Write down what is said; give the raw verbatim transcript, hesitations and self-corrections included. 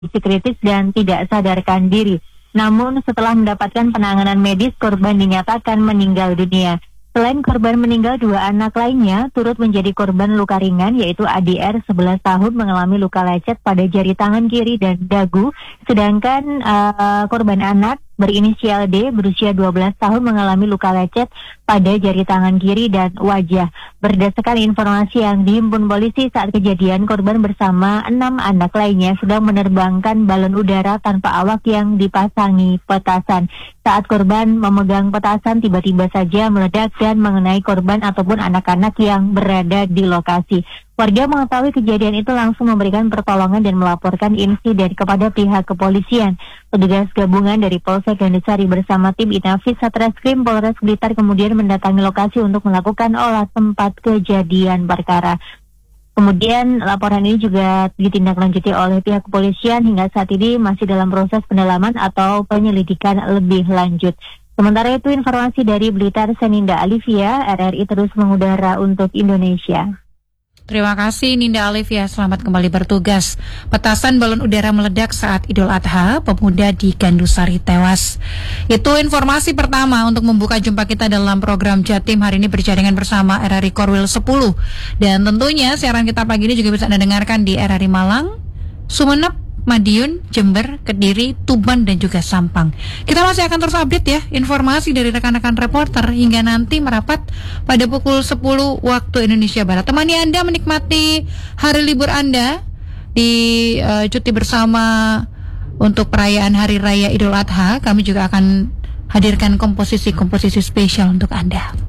kondisi kritis dan tidak sadarkan diri. Namun setelah mendapatkan penanganan medis, korban dinyatakan meninggal dunia. Selain korban meninggal, dua anak lainnya turut menjadi korban luka ringan, yaitu A D R sebelas tahun mengalami luka lecet pada jari tangan kiri dan dagu, sedangkan uh, korban anak berinisial D berusia dua belas tahun mengalami luka lecet pada jari tangan kiri dan wajah. Berdasarkan informasi yang dihimpun polisi, saat kejadian korban bersama enam anak lainnya sedang menerbangkan balon udara tanpa awak yang dipasangi petasan. Saat korban memegang petasan, tiba-tiba saja meledak dan mengenai korban ataupun anak-anak yang berada di lokasi. Warga mengetahui kejadian itu langsung memberikan pertolongan dan melaporkan insiden kepada pihak kepolisian. Petugas gabungan dari Polsek Gandusari bersama tim Inafis Satreskrim Polres Blitar kemudian mendatangi lokasi untuk melakukan olah tempat kejadian perkara. Kemudian laporan ini juga ditindaklanjuti oleh pihak kepolisian, hingga saat ini masih dalam proses pendalaman atau penyelidikan lebih lanjut. Sementara itu, informasi dari Blitar, Seninda Alivia, R R I terus mengudara untuk Indonesia. Terima kasih Ninda Alivia, selamat kembali bertugas. Petasan balon udara meledak saat Idul Adha, pemuda di Gandusari tewas. Itu informasi pertama untuk membuka jumpa kita dalam program Jatim hari ini berjaringan bersama R R I Korwil sepuluh. Dan tentunya siaran kita pagi ini juga bisa Anda dengarkan di R R I Malang, Sumeneb, Madiun, Jember, Kediri, Tuban, dan juga Sampang. Kita masih akan terus update ya informasi dari rekan-rekan reporter hingga nanti merapat pada pukul sepuluh waktu Indonesia Barat. Temani Anda menikmati hari libur Anda di uh, cuti bersama untuk perayaan Hari Raya Idul Adha. Kami juga akan hadirkan komposisi-komposisi spesial untuk Anda.